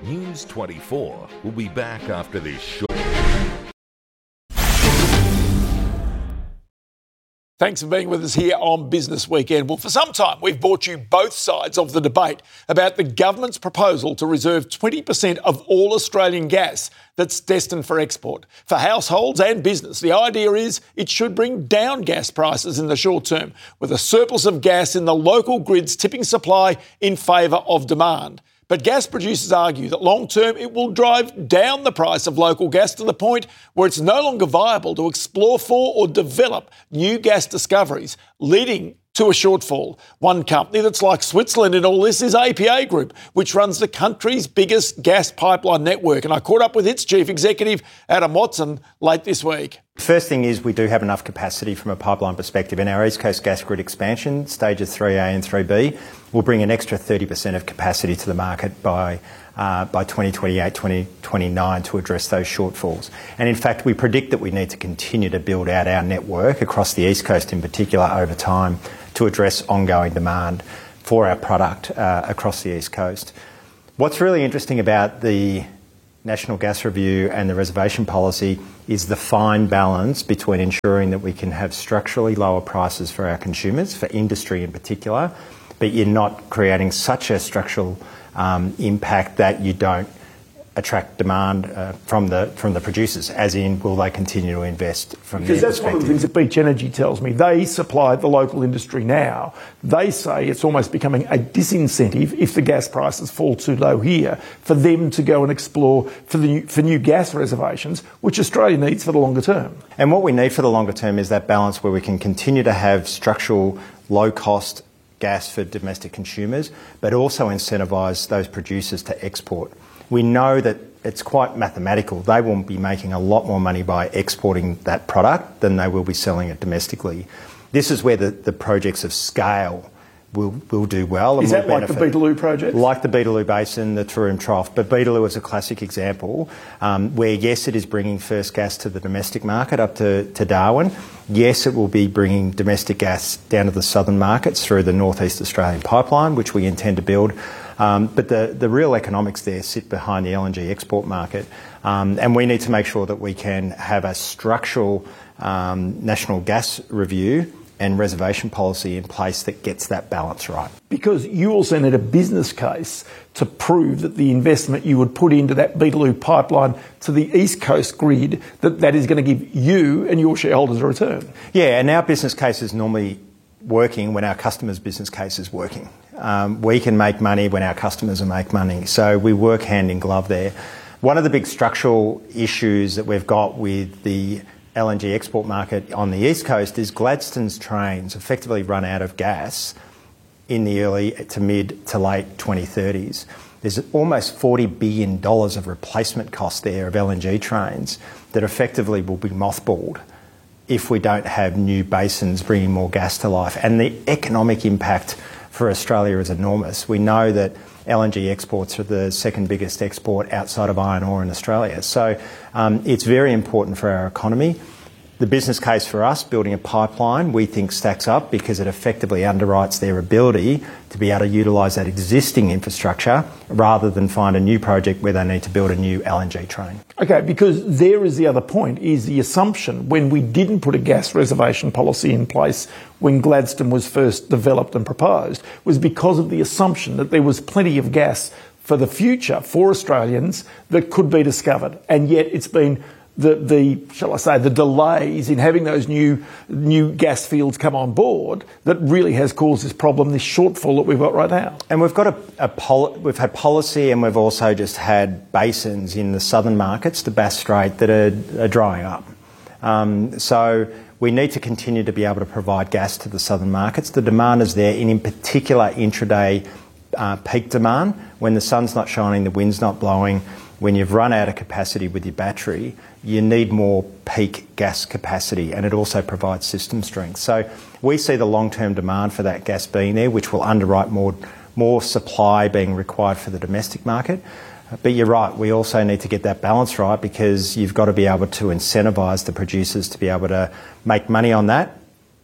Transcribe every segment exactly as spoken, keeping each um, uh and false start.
News twenty-four will be back after this short... Thanks for being with us here on Business Weekend. Well, for some time, we've brought you both sides of the debate about the government's proposal to reserve twenty percent of all Australian gas that's destined for export. For households and business, the idea is it should bring down gas prices in the short term, with a surplus of gas in the local grids tipping supply in favour of demand. But gas producers argue that long-term it will drive down the price of local gas to the point where it's no longer viable to explore for or develop new gas discoveries, leading to a shortfall. One company that's like Switzerland in all this is A P A Group, which runs the country's biggest gas pipeline network. And I caught up with its chief executive, Adam Watson, late this week. First thing is we do have enough capacity from a pipeline perspective. In our East Coast gas grid expansion, stages three A and three B, will bring an extra thirty percent of capacity to the market by uh, by twenty twenty-eight, twenty twenty-nine to address those shortfalls. And in fact, we predict that we need to continue to build out our network across the East Coast in particular over time to address ongoing demand for our product uh, across the East Coast. What's really interesting about the National Gas Review and the reservation policy is the fine balance between ensuring that we can have structurally lower prices for our consumers, for industry in particular, but you're not creating such a structural um, impact that you don't attract demand uh, from the from the producers, as in will they continue to invest from because their that's one of the things that Beach Energy tells me. They supply the local industry now. They say it's almost becoming a disincentive if the gas prices fall too low here for them to go and explore for the for new gas reservations, which Australia needs for the longer term. And what we need for the longer term is that balance where we can continue to have structural low cost gas for domestic consumers, but also incentivise those producers to export. We know that it's quite mathematical. They will be making a lot more money by exporting that product than they will be selling it domestically. This is where the, the projects of scale will will do well. And is that will like benefit. The Beetaloo project? Like the Beetaloo Basin, the Taroom Trough. But Beetaloo is a classic example um, where, yes, it is bringing first gas to the domestic market up to, to Darwin. Yes, it will be bringing domestic gas down to the southern markets through the North East Australian pipeline, which we intend to build. Um, but the, the real economics there sit behind the L N G export market. Um, and we need to make sure that we can have a structural um, national gas review and reservation policy in place that gets that balance right. Because you also need a business case to prove that the investment you would put into that Beetaloo pipeline to the East Coast grid, that that is going to give you and your shareholders a return. Yeah, and our business case is normally working when our customers' business case is working. Um, we can make money when our customers will make money. So we work hand in glove there. One of the big structural issues that we've got with the L N G export market on the East Coast is Gladstone's trains effectively run out of gas in the early to mid to late twenty thirties. There's almost forty billion dollars of replacement cost there of L N G trains that effectively will be mothballed if we don't have new basins bringing more gas to life. And the economic impact for Australia is enormous. We know that L N G exports are the second biggest export outside of iron ore in Australia. So um, it's very important for our economy. The business case for us, building a pipeline, we think stacks up because it effectively underwrites their ability to be able to utilise that existing infrastructure rather than find a new project where they need to build a new L N G train. Okay, because there is the other point, is the assumption when we didn't put a gas reservation policy in place when Gladstone was first developed and proposed, was because of the assumption that there was plenty of gas for the future for Australians that could be discovered. And yet it's been the, the shall I say, the delays in having those new new gas fields come on board that really has caused this problem, this shortfall that we've got right now. And we've got a, a pol- we've had policy, and we've also just had basins in the southern markets, the Bass Strait, that are, are drying up. Um, so we need to continue to be able to provide gas to the southern markets. The demand is there, and in particular intraday uh, peak demand, when the sun's not shining, the wind's not blowing, when you've run out of capacity with your battery, you need more peak gas capacity, and it also provides system strength. So we see the long-term demand for that gas being there, which will underwrite more, more supply being required for the domestic market. But you're right, we also need to get that balance right, because you've got to be able to incentivise the producers to be able to make money on that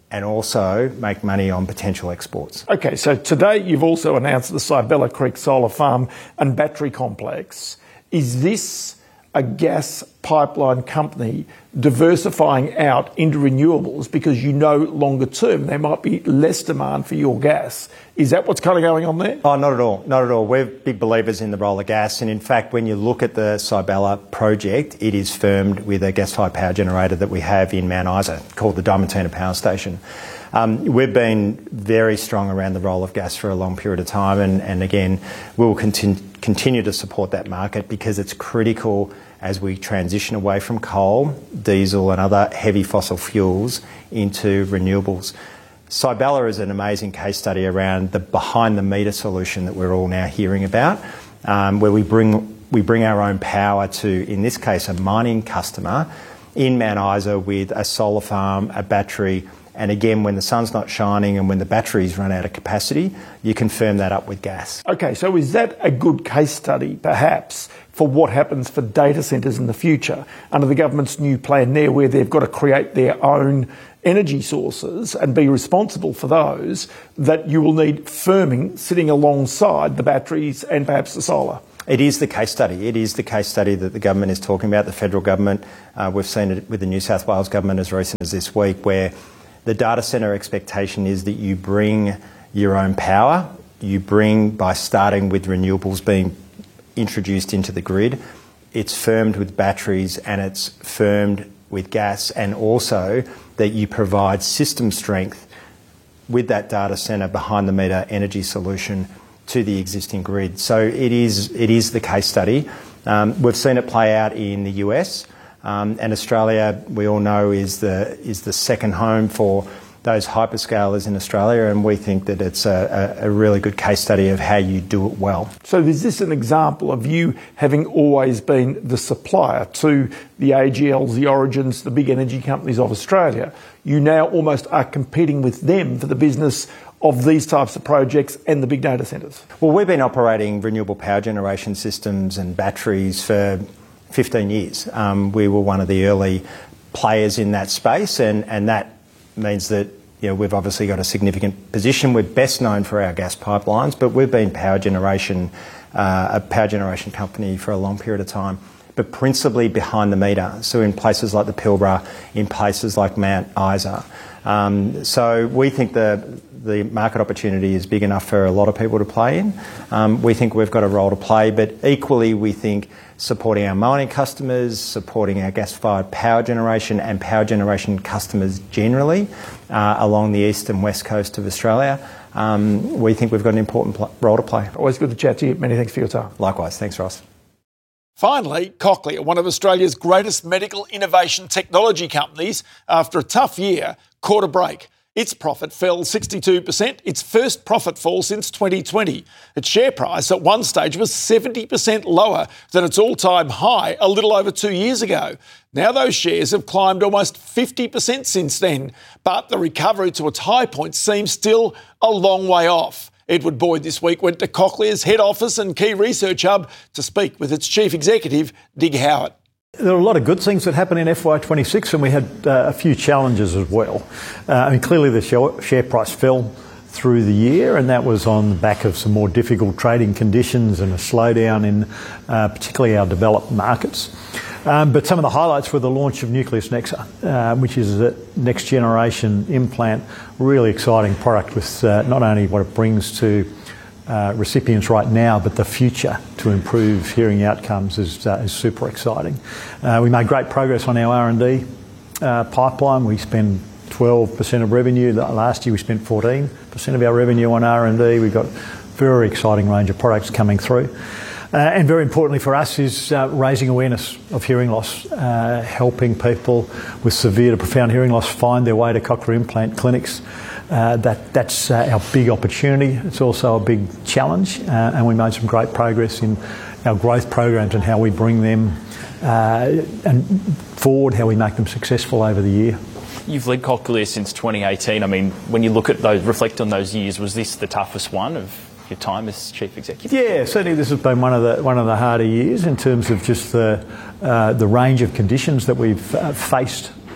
and also make money on potential exports. Okay, so today you've also announced the Cybella Creek Solar Farm and Battery Complex. Is this a gas pipeline company diversifying out into renewables because you know longer term there might be less demand for your gas? Is that what's kind of going on there? Oh, not at all. Not at all. We're big believers in the role of gas. And in fact, when you look at the Cybella project, it is firmed with a gas-fired power generator that we have in Mount Isa called the Diamantina Power Station. Um, we've been very strong around the role of gas for a long period of time. And, and again, we'll continue, continue to support that market because it's critical as we transition away from coal, diesel and other heavy fossil fuels into renewables. Cybella is an amazing case study around the behind-the-meter solution that we're all now hearing about, um, where we bring we bring our own power to, in this case, a mining customer in Mount Isa with a solar farm, a battery, and again, when the sun's not shining and when the batteries run out of capacity, you can firm that up with gas. Okay, so is that a good case study, perhaps, for what happens for data centres in the future under the government's new plan there, where they've got to create their own energy sources and be responsible for those, that you will need firming sitting alongside the batteries and perhaps the solar? It is the case study. It is the case study that the government is talking about, the federal government. Uh, we've seen it with the New South Wales government as recent as this week, where the data centre expectation is that you bring your own power, you bring by starting with renewables being introduced into the grid, it's firmed with batteries and it's firmed with gas, and also that you provide system strength with that data centre behind the meter energy solution to the existing grid. So it is, it is the case study. Um, we've seen it play out in the U S. Um, and Australia, we all know, is the is the second home for those hyperscalers in Australia, and we think that it's a, a, a really good case study of how you do it well. So is this an example of you having always been the supplier to the A G Ls, the Origins, the big energy companies of Australia? You now almost are competing with them for the business of these types of projects and the big data centres? Well, we've been operating renewable power generation systems and batteries for fifteen years. Um, we were one of the early players in that space, and, and that means that, you know, we've obviously got a significant position. We're best known for our gas pipelines, but we've been power generation, uh, a power generation company for a long period of time, but principally behind the meter. So in places like the Pilbara, in places like Mount Isa. Um, so we think the the market opportunity is big enough for a lot of people to play in. Um, we think we've got a role to play, but equally we think supporting our mining customers, supporting our gas-fired power generation and power generation customers generally uh, along the east and west coast of Australia, um, we think we've got an important pl- role to play. Always good to chat to you. Many thanks for your time. Likewise. Thanks, Ross. Finally, Cochlear, one of Australia's greatest medical innovation technology companies, after a tough year, caught a break. Its profit fell sixty-two percent, its first profit fall since twenty twenty. Its share price at one stage was seventy percent lower than its all-time high a little over two years ago. Now those shares have climbed almost fifty percent since then, but the recovery to its high point seems still a long way off. Edward Boyd this week went to Cochlear's head office and key research hub to speak with its chief executive, Dig Howitt. There are a lot of good things that happened in F Y twenty-six, and we had uh, a few challenges as well. Uh, I mean, clearly the share price fell through the year, and that was on the back of some more difficult trading conditions and a slowdown in uh, particularly our developed markets. Um, but some of the highlights were the launch of Nucleus Nexa, uh, which is a next generation implant, really exciting product with uh, not only what it brings to Uh, recipients right now, but the future to improve hearing outcomes is, uh, is super exciting. Uh, we made great progress on our R and D uh, pipeline. We spend twelve percent of revenue. Last year we spent fourteen percent of our revenue on R and D. We've got a very exciting range of products coming through. Uh, and very importantly for us is uh, raising awareness of hearing loss, uh, helping people with severe to profound hearing loss find their way to cochlear implant clinics. Uh, that that's uh, our big opportunity. It's also a big challenge, uh, and we made some great progress in our growth programs and how we bring them uh, and forward, how we make them successful over the year. You've led Cochlear since twenty eighteen. I mean, when you look at those, reflect on those years, was this the toughest one of your time as chief executive? Yeah, certainly this has been one of the one of the harder years in terms of just the uh, the range of conditions that we've uh, faced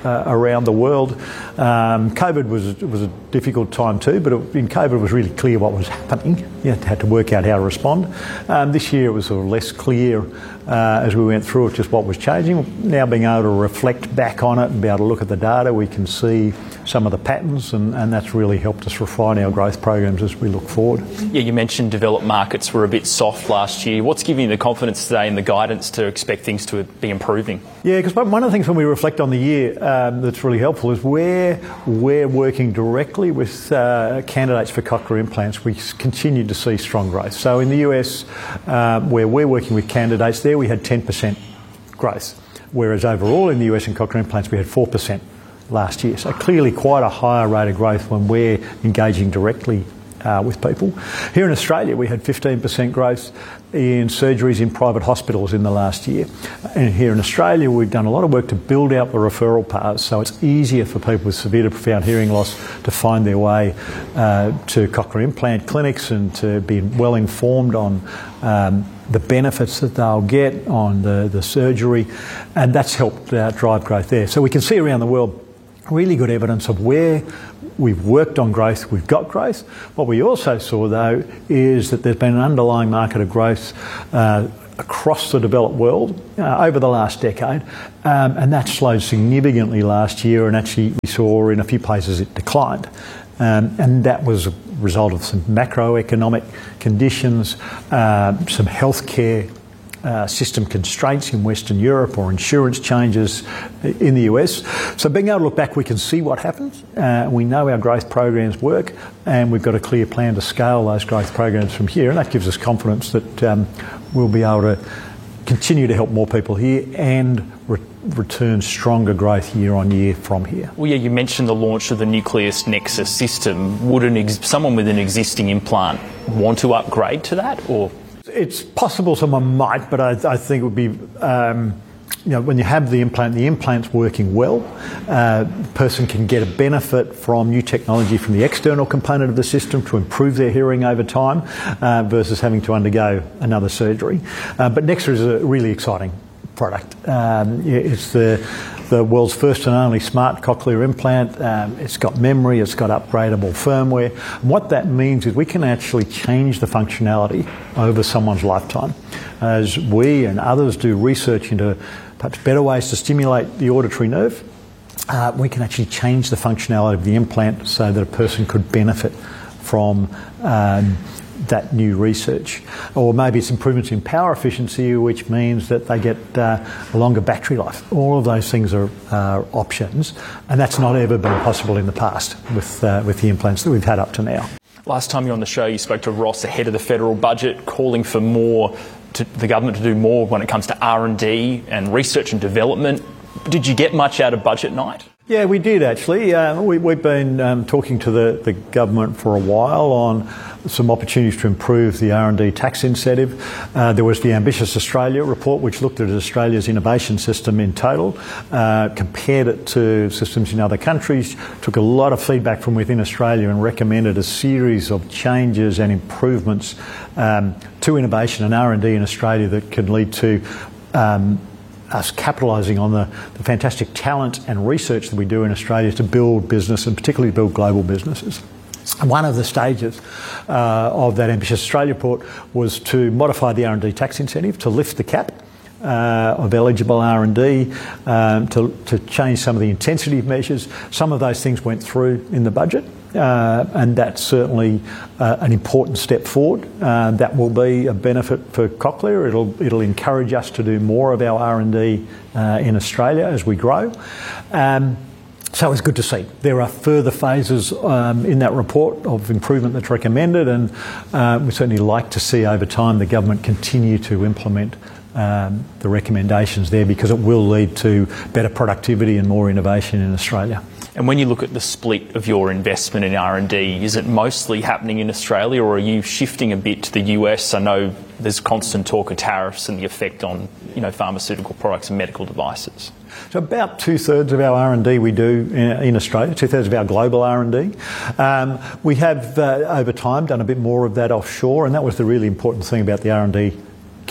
uh, around the world. Um, COVID was was a difficult time too, but it, in COVID it was really clear what was happening. You had to work out how to respond. Um, this year it was sort of less clear uh, as we went through it, just what was changing. Now being able to reflect back on it and be able to look at the data, we can see some of the patterns, and, and that's really helped us refine our growth programs as we look forward. Yeah, you mentioned developed markets were a bit soft last year. What's giving you the confidence today and the guidance to expect things to be improving? Yeah, because one of the things when we reflect on the year um, that's really helpful is where we're working directly with uh, candidates for cochlear implants, we continue to see strong growth. So in the U S, uh, where we're working with candidates, there we had ten percent growth, whereas overall in the U S in cochlear implants we had four percent last year. So clearly quite a higher rate of growth when we're engaging directly uh, with people. Here in Australia we had fifteen percent growth in surgeries in private hospitals in the last year. And here in Australia we've done a lot of work to build out the referral paths so it's easier for people with severe to profound hearing loss to find their way uh, to cochlear implant clinics and to be well informed on um, the benefits that they'll get on the, the surgery, and that's helped uh, drive growth there. So we can see around the world really good evidence of where we've worked on growth, we've got growth. What we also saw though is that there's been an underlying market of growth uh, across the developed world uh, over the last decade, um, and that slowed significantly last year, and actually we saw in a few places it declined. Um, and that was a result of some macroeconomic conditions, uh, some healthcare Uh, system constraints in Western Europe or insurance changes in the U S. So being able to look back, we can see what happens. Uh, we know our growth programs work, and we've got a clear plan to scale those growth programs from here, and that gives us confidence that um, we'll be able to continue to help more people here and re- return stronger growth year on year from here. Well, yeah, you mentioned the launch of the Nucleus Nexus system. Would an ex- someone with an existing implant want to upgrade to that, or...? It's possible someone might, but I, I think it would be, um, you know, when you have the implant, the implant's working well, uh, the person can get a benefit from new technology from the external component of the system to improve their hearing over time uh, versus having to undergo another surgery. Uh, but Nexa is a really exciting product. Um, it's the the world's first and only smart cochlear implant. Um, it's got memory, it's got upgradable firmware. And what that means is we can actually change the functionality over someone's lifetime. As we and others do research into perhaps better ways to stimulate the auditory nerve, uh, we can actually change the functionality of the implant so that a person could benefit from um, that new research. Or maybe it's improvements in power efficiency, which means that they get uh, a longer battery life. All of those things are uh, options, and that's not ever been possible in the past with uh, with the implants that we've had up to now. Last time you were on the show, you spoke to Ross ahead of the federal budget, calling for more, to the government to do more when it comes to R and D and research and development. Did you get much out of budget night? Yeah, we did actually. Uh, we, we've been um, talking to the, the government for a while on some opportunities to improve the R and D tax incentive. Uh, there was the Ambitious Australia report, which looked at Australia's innovation system in total, uh, compared it to systems in other countries, took a lot of feedback from within Australia and recommended a series of changes and improvements um, to innovation and R and D in Australia that can lead to um, us capitalising on the, the fantastic talent and research that we do in Australia to build business and particularly build global businesses. One of the stages uh, of that Ambitious Australia report was to modify the R and D tax incentive to lift the cap uh, of eligible R and D, um, to, to change some of the intensity measures. Some of those things went through in the budget. Uh, and that's certainly uh, an important step forward. Uh, that will be a benefit for Cochlear. It'll it'll encourage us to do more of our R and D uh, in Australia as we grow. Um, so it's good to see. There are further phases um, in that report of improvement that's recommended, and uh, we certainly like to see over time the government continue to implement um, the recommendations there, because it will lead to better productivity and more innovation in Australia. And when you look at the split of your investment in R and D, is it mostly happening in Australia, or are you shifting a bit to the U S? I know there's constant talk of tariffs and the effect on, you know, pharmaceutical products and medical devices. So about two-thirds of our R and D we do in, in Australia, two-thirds of our global R and D. Um, we have, uh, over time, done a bit more of that offshore, and that was the really important thing about the R and D cap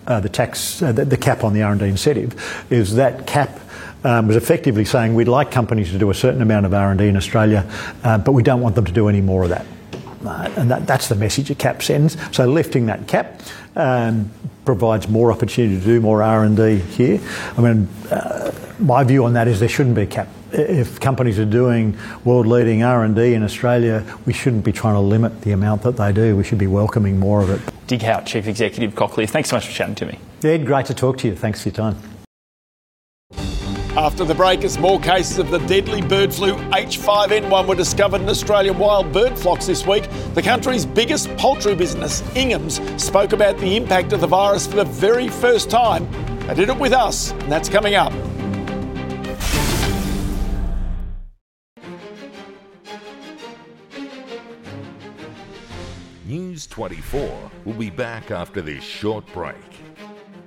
uh, the tax, uh, the, the cap on the R and D incentive, is that cap um, was effectively saying we'd like companies to do a certain amount of R and D in Australia, uh, but we don't want them to do any more of that. Uh, and that, that's the message a cap sends. So lifting that cap um, provides more opportunity to do more R and D here. I mean, uh, my view on that is there shouldn't be a cap. If companies are doing world-leading R and D in Australia, we shouldn't be trying to limit the amount that they do. We should be welcoming more of it. Dig Hout, Chief Executive, Cochlear. Thanks so much for chatting to me. Ed, great to talk to you. Thanks for your time. After the break, as more cases of the deadly bird flu H five N one were discovered in Australian wild bird flocks this week, the country's biggest poultry business, Ingham's, spoke about the impact of the virus for the very first time. They did it with us, and that's coming up. News twenty-four will be back after this short break.